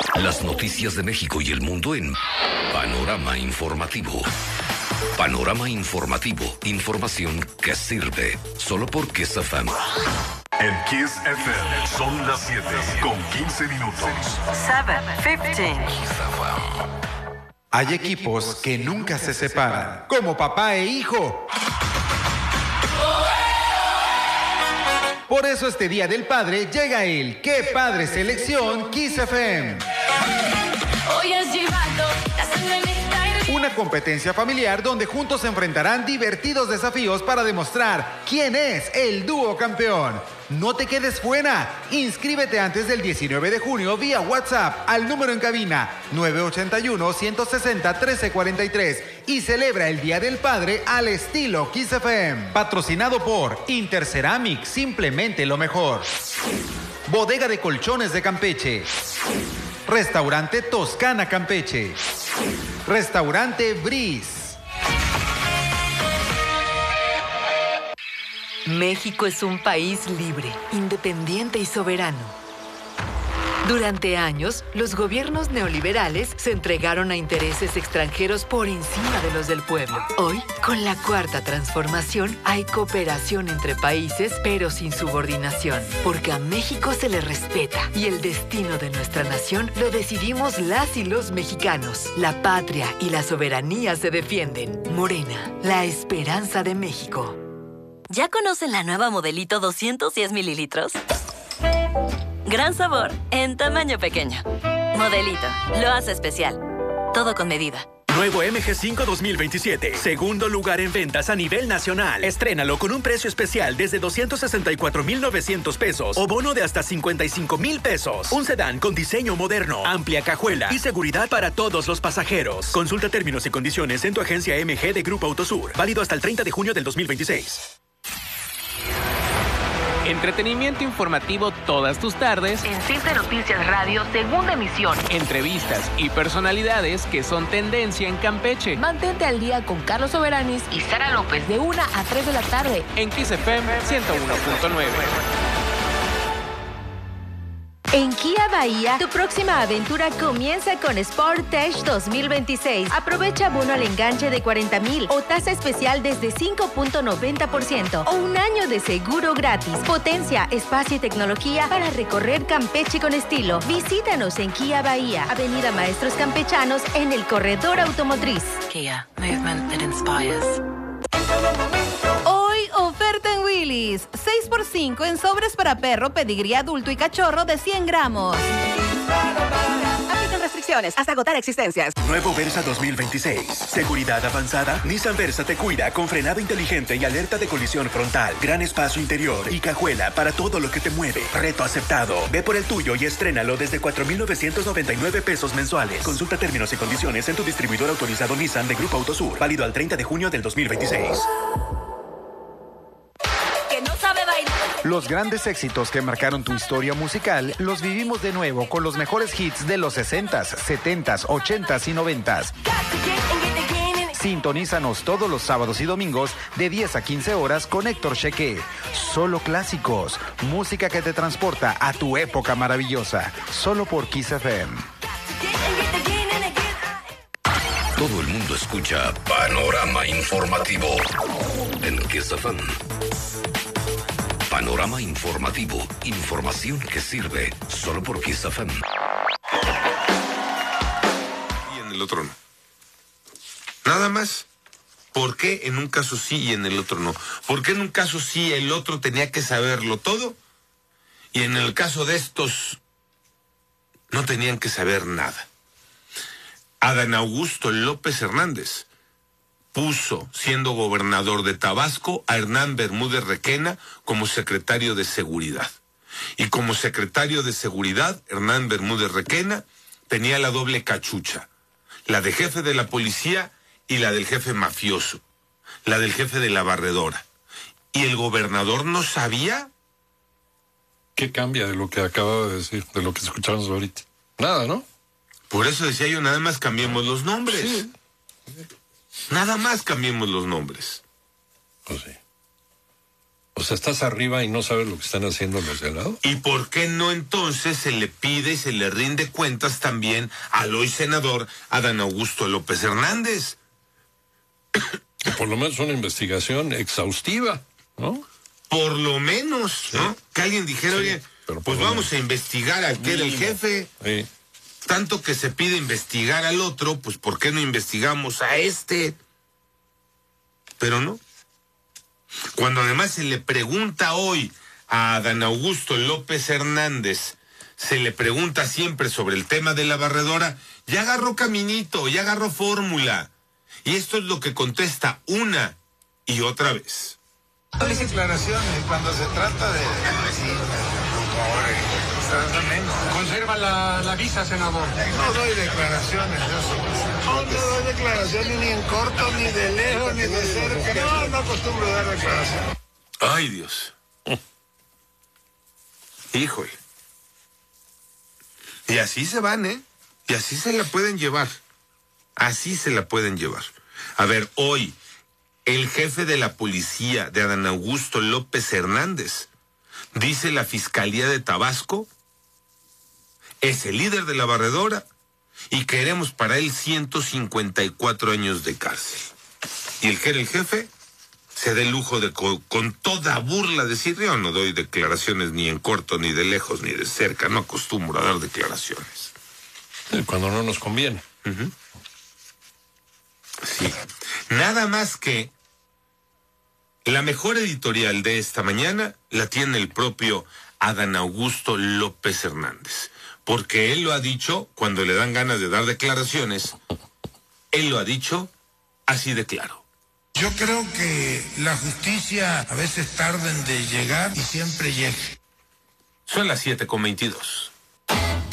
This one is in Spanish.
Las noticias de México y el mundo en Panorama Informativo. Panorama Informativo. Información que sirve. Solo por Kiss FM. En Kiss FM son las 7 con 15 minutos. 7:15. Hay equipos que nunca se separan, como papá e hijo. Por eso este Día del Padre llega el ¡Qué Padre Selección Kiss FM! Una competencia familiar donde juntos se enfrentarán divertidos desafíos para demostrar quién es el dúo campeón. No te quedes fuera. Inscríbete antes del 19 de junio vía WhatsApp al número en cabina 981-160-1343 y celebra el Día del Padre al estilo Kiss FM. Patrocinado por Interceramic, simplemente lo mejor. Bodega de Colchones de Campeche. Restaurante Toscana Campeche. Restaurante Breeze. México es un país libre, independiente y soberano. Durante años, los gobiernos neoliberales se entregaron a intereses extranjeros por encima de los del pueblo. Hoy, con la Cuarta Transformación, hay cooperación entre países, pero sin subordinación. Porque a México se le respeta y el destino de nuestra nación lo decidimos las y los mexicanos. La patria y la soberanía se defienden. Morena, la esperanza de México. ¿Ya conocen la nueva Modelito 210 mililitros? Gran sabor, en tamaño pequeño. Modelito, lo hace especial. Todo con medida. Nuevo MG5 2027. Segundo lugar en ventas a nivel nacional. Estrénalo con un precio especial desde 264,900 pesos o bono de hasta 55,000 pesos. Un sedán con diseño moderno, amplia cajuela y seguridad para todos los pasajeros. Consulta términos y condiciones en tu agencia MG de Grupo Autosur. Válido hasta el 30 de junio del 2026. Entretenimiento informativo todas tus tardes. En Simple Noticias Radio, segunda emisión. Entrevistas y personalidades que son tendencia en Campeche. Mantente al día con Carlos Soberanis y Sara López de 1 a 3 de la tarde. En Kiss FM 101.9. En Kia Bahía, tu próxima aventura comienza con Sportage 2026. Aprovecha bono al enganche de 40,000 o tasa especial desde 5.90% o un año de seguro gratis. Potencia, espacio y tecnología para recorrer Campeche con estilo. Visítanos en Kia Bahía, Avenida Maestros Campechanos en el Corredor Automotriz. Kia, movement that inspires. Hoy, oferta en Willy's. 6x5 en sobres para perro, pedigrí adulto y cachorro de 100 gramos. Aplican restricciones hasta agotar existencias. Nuevo Versa 2026. Seguridad avanzada. Nissan Versa te cuida con frenado inteligente y alerta de colisión frontal. Gran espacio interior y cajuela para todo lo que te mueve. Reto aceptado. Ve por el tuyo y estrénalo desde 4,999 pesos mensuales. Consulta términos y condiciones en tu distribuidor autorizado Nissan de Grupo Autosur. Válido al 30 de junio del 2026. Los grandes éxitos que marcaron tu historia musical los vivimos de nuevo con los mejores hits de los 60s, 70s, 80s y 90s. Sintonízanos todos los sábados y domingos de 10 a 15 horas con Héctor Cheque. Solo clásicos, música que te transporta a tu época maravillosa. Solo por Kiss FM. Todo el mundo escucha Panorama Informativo en Kiss FM. Panorama Informativo. Información que sirve. Solo por Kiss FM. Y en el otro no. Nada más. ¿Por qué en un caso sí y en el otro no? ¿Por qué en un caso sí el otro tenía que saberlo todo? Y en el caso de estos no tenían que saber nada. Adán Augusto López Hernández puso, siendo gobernador de Tabasco, a Hernán Bermúdez Requena como secretario de Seguridad. Y como secretario de Seguridad, Hernán Bermúdez Requena tenía la doble cachucha, la de jefe de la policía y la del jefe mafioso, la del jefe de la barredora. ¿Y el gobernador no sabía? ¿Qué cambia de lo que acaba de decir, de lo que escuchamos ahorita? Nada, ¿no? Por eso decía yo, nada más cambiemos los nombres. Sí. Nada más cambiemos los nombres. Pues sí. O sea, estás arriba y no sabes lo que están haciendo los de al lado. ¿Y por qué no entonces se le pide y se le rinde cuentas también al hoy senador Adán Augusto López Hernández? Que por lo menos una investigación exhaustiva, ¿no? Por lo menos, ¿no? Sí. Que alguien dijera, sí, oye, pues vamos a investigar al que era el jefe. Sí. Tanto que se pide investigar al otro, pues ¿por qué no investigamos a este? Pero no. Cuando además se le pregunta hoy a Adán Augusto López Hernández, se le pregunta siempre sobre el tema de la barredora, ya agarró caminito, ya agarró fórmula. Y esto es lo que contesta una y otra vez. Hay declaraciones cuando se trata de... Conserva la visa, senador. No doy declaraciones, no doy declaraciones ni en corto, ni de lejos, ni de cerca. No acostumbro a dar declaraciones. Ay, Dios. Híjole. Y así se van, ¿eh? Y así se la pueden llevar. Así se la pueden llevar. A ver, hoy, el jefe de la policía de Adán Augusto López Hernández, dice la Fiscalía de Tabasco, es el líder de la barredora y queremos para él 154 años de cárcel. Y el que era el jefe se da el lujo de con toda burla decir, yo no doy declaraciones ni en corto, ni de lejos, ni de cerca, no acostumbro a dar declaraciones. Cuando no nos conviene. Uh-huh. Sí. Nada más que la mejor editorial de esta mañana la tiene el propio Adán Augusto López Hernández. Porque él lo ha dicho cuando le dan ganas de dar declaraciones. Él lo ha dicho así de claro. Yo creo que la justicia a veces tarda en llegar y siempre llega. Son las 7:22.